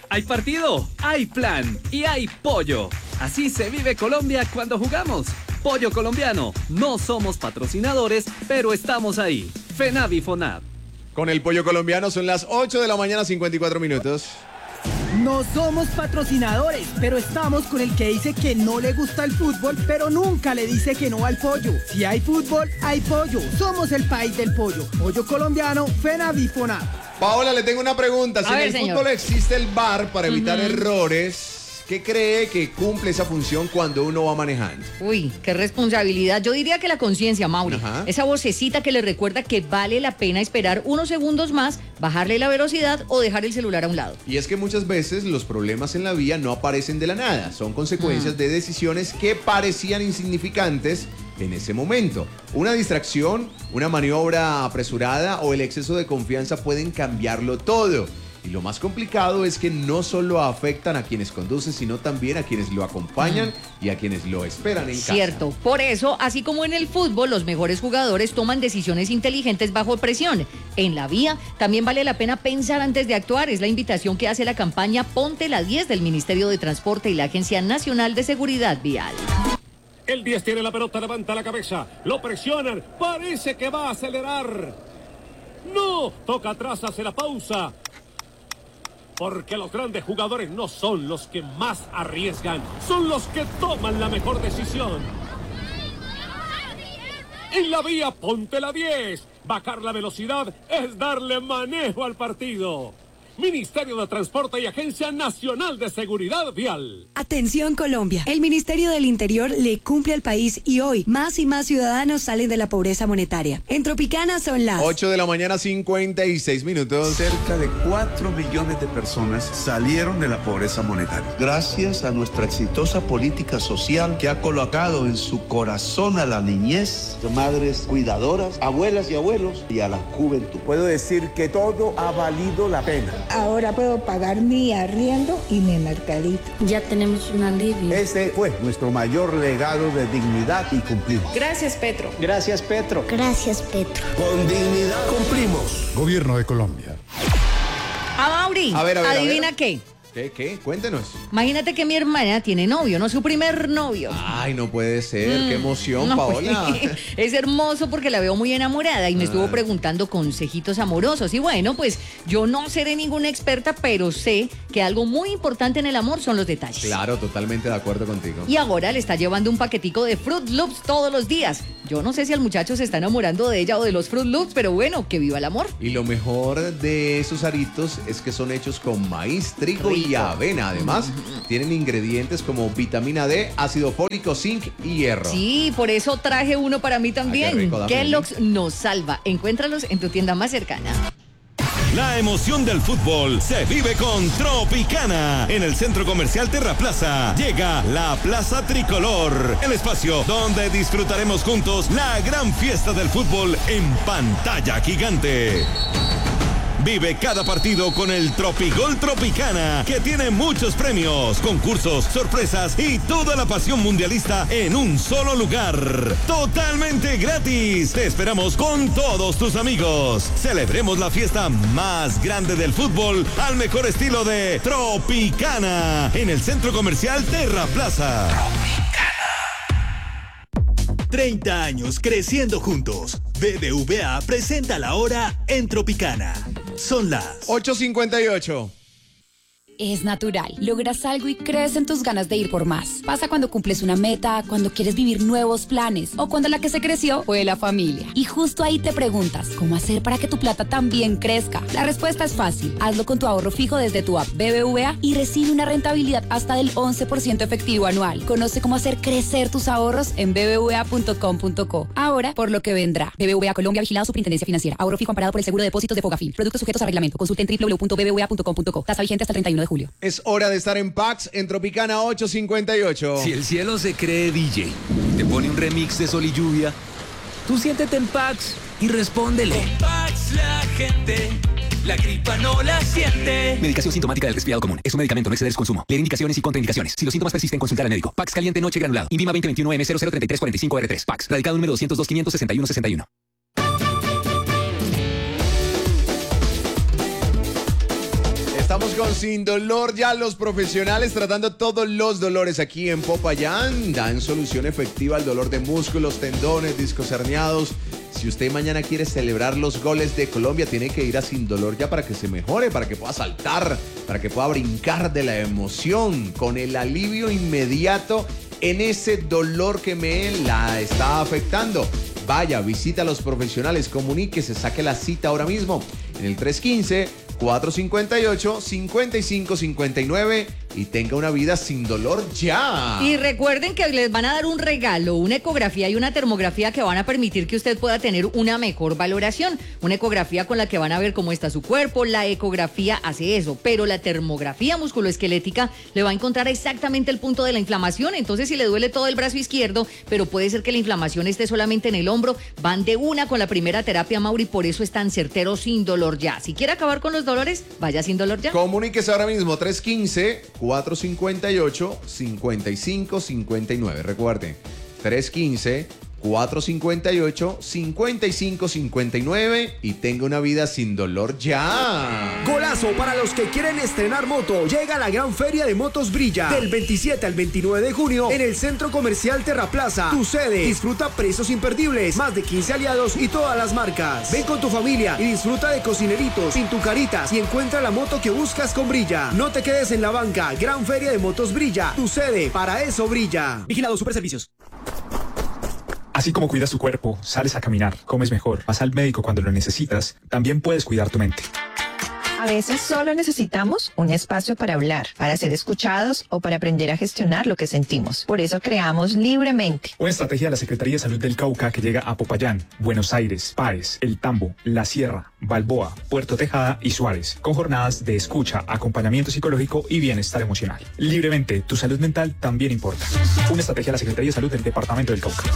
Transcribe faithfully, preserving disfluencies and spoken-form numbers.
Hay partido, hay plan y hay pollo. Así se vive Colombia cuando jugamos. Pollo colombiano. No somos patrocinadores, pero estamos ahí. FENAV y FONAV. Con el pollo colombiano son las ocho de la mañana, cincuenta y cuatro minutos. No somos patrocinadores, pero estamos con el que dice que no le gusta el fútbol, pero nunca le dice que no al pollo. Si hay fútbol, hay pollo. Somos el país del pollo. Pollo colombiano, FENAV y FONAV. Paola, le tengo una pregunta. Si A en ver, el señor. fútbol existe el V A R para evitar Ujú. errores, ¿qué cree que cumple esa función cuando uno va manejando? Uy, qué responsabilidad. Yo diría que la conciencia, Mauri. Ajá. Esa vocecita que le recuerda que vale la pena esperar unos segundos más, bajarle la velocidad o dejar el celular a un lado. Y es que muchas veces los problemas en la vía no aparecen de la nada, son consecuencias de decisiones que parecían insignificantes en ese momento. Una distracción, una maniobra apresurada o el exceso de confianza pueden cambiarlo todo. Y lo más complicado es que no solo afectan a quienes conducen, sino también a quienes lo acompañan y a quienes lo esperan en casa. Cierto. Por eso, así como en el fútbol, los mejores jugadores toman decisiones inteligentes bajo presión. En la vía, también vale la pena pensar antes de actuar. Es la invitación que hace la campaña Ponte la diez del Ministerio de Transporte y la Agencia Nacional de Seguridad Vial. El diez tiene la pelota, levanta la cabeza, lo presionan, parece que va a acelerar. No, toca atrás, hace la pausa. Porque los grandes jugadores no son los que más arriesgan, son los que toman la mejor decisión. En la vía, ponte la diez. Bajar la velocidad es darle manejo al partido. Ministerio de Transporte y Agencia Nacional de Seguridad Vial. Atención Colombia, el Ministerio del Interior le cumple al país y hoy más y más ciudadanos salen de la pobreza monetaria. En Tropicana son las ocho de la mañana, cincuenta y seis minutos. Cerca de cuatro millones de personas salieron de la pobreza monetaria. Gracias a nuestra exitosa política social que ha colocado en su corazón a la niñez, de madres cuidadoras, abuelas y abuelos y a la juventud. Puedo decir que todo ha valido la pena. Ahora puedo pagar mi arriendo y mi mercadito. Ya tenemos un alivio. Ese fue nuestro mayor legado de dignidad y cumplimos. Gracias, Petro. Gracias, Petro. Gracias, Petro. Con dignidad cumplimos. Gobierno de Colombia. A Mauri, A ver, a ver, a ¿adivina ver. qué? ¿Qué? ¿Qué? Cuéntenos. Imagínate que mi hermana tiene novio, no su primer novio. Ay, no puede ser. Qué emoción, No, Paola. es hermoso porque la veo muy enamorada y me Ah. estuvo preguntando consejitos amorosos. Y bueno, pues yo no seré ninguna experta, pero sé que algo muy importante en el amor son los detalles. Claro, totalmente de acuerdo contigo. Y ahora le está llevando un paquetico de Fruit Loops todos los días. Yo no sé si el muchacho se está enamorando de ella o de los Fruit Loops, pero bueno, que viva el amor. Y lo mejor de esos aritos es que son hechos con maíz, trigo y Rico. avena. Además, tienen ingredientes como vitamina D, ácido fólico, zinc y hierro. Sí, por eso traje uno para mí también. Ay, qué rico, dame Kellogg's nos salva. Encuéntralos en tu tienda más cercana. La emoción del fútbol se vive con Tropicana. En el Centro Comercial Terraplaza llega la Plaza Tricolor, el espacio donde disfrutaremos juntos la gran fiesta del fútbol en pantalla gigante. Vive cada partido con el Tropigol Tropicana, que tiene muchos premios, concursos, sorpresas y toda la pasión mundialista en un solo lugar. Totalmente gratis. Te esperamos con todos tus amigos. Celebremos la fiesta más grande del fútbol al mejor estilo de Tropicana en el Centro Comercial Terra Plaza. treinta años creciendo juntos. B B V A presenta la hora en Tropicana. Son las ocho cincuenta y ocho. Es natural. Logras algo y crees en tus ganas de ir por más. Pasa cuando cumples una meta, cuando quieres vivir nuevos planes o cuando la que se creció fue la familia. Y justo ahí te preguntas, ¿cómo hacer para que tu plata también crezca? La respuesta es fácil. Hazlo con tu ahorro fijo desde tu app B B V A y recibe una rentabilidad hasta del once por ciento efectivo anual. Conoce cómo hacer crecer tus ahorros en b b v a punto com punto co. Ahora, por lo que vendrá. B B V A Colombia, vigilado Superintendencia Financiera. Ahorro fijo amparado por el Seguro de Depósitos de Fogafín. Productos sujetos a reglamento. Consulte en w w w punto b b v a punto com punto co. Tasa vigente hasta el treinta y uno de julio. Es hora de estar en Pax en Tropicana ocho cincuenta y ocho. Si el cielo se cree D J, te pone un remix de Sol y Lluvia, tú siéntete en Pax y respóndele. Con Pax la gente, la gripa no la siente. Medicación sintomática del resfriado común. Es un medicamento, no exceder su consumo. Leer indicaciones y contraindicaciones. Si los síntomas persisten, consultar al médico. Pax caliente noche granulado. Invima veinte veintiuno M cero cero treinta y tres cuarenta y cinco R tres. Pax. Radicado número doscientos dos quinientos sesenta y uno sesenta y uno. estamos con Sin Dolor Ya, los profesionales tratando todos los dolores aquí en Popayán. Dan solución efectiva al dolor de músculos, tendones, discos herniados. Si usted mañana quiere celebrar los goles de Colombia, tiene que ir a Sin Dolor Ya para que se mejore, para que pueda saltar, para que pueda brincar de la emoción, con el alivio inmediato en ese dolor que me la está afectando. Vaya, visita a los profesionales, comuníquese, saque la cita ahora mismo en el tres uno cinco, cuatro cinco ocho, cinco cinco cinco nueve y tenga una vida sin dolor ya. Y recuerden que les van a dar un regalo, una ecografía y una termografía que van a permitir que usted pueda tener una mejor valoración. Una ecografía con la que van a ver cómo está su cuerpo. La ecografía hace eso, pero la termografía musculoesquelética le va a encontrar exactamente el punto de la inflamación. Entonces, si le duele todo el brazo izquierdo, pero puede ser que la inflamación esté solamente en el hombro, van de una con la primera terapia, Mauri, por eso es tan certero Sin Dolor Ya. Si quiere acabar con los dolores, vaya Sin Dolor Ya. Comuníquese ahora mismo, tres uno cinco, cuatro cinco ocho, cinco cinco cinco nueve. Recuerde, tres uno cinco, cuatro cinco ocho, cinco cinco cinco nueve y tenga una vida sin dolor ya. Golazo para los que quieren estrenar moto. Llega la gran feria de motos Brilla del veintisiete al veintinueve de junio en el Centro Comercial Terraplaza. Tu sede. Disfruta precios imperdibles, más de quince aliados y todas las marcas. Ven con tu familia y disfruta de cocineritos, pintucaritas y encuentra la moto que buscas con Brilla. No te quedes en la banca. Gran feria de motos Brilla. Tu sede. Para eso brilla. Vigilado Superservicios. Así como cuidas tu cuerpo, sales a caminar, comes mejor, vas al médico cuando lo necesitas, también puedes cuidar tu mente. A veces solo necesitamos un espacio para hablar, para ser escuchados o para aprender a gestionar lo que sentimos. Por eso creamos Libremente. Una estrategia de la Secretaría de Salud del Cauca que llega a Popayán, Buenos Aires, Páez, El Tambo, La Sierra, Balboa, Puerto Tejada y Suárez, con jornadas de escucha, acompañamiento psicológico y bienestar emocional. Libremente, tu salud mental también importa. Una estrategia de la Secretaría de Salud del Departamento del Cauca.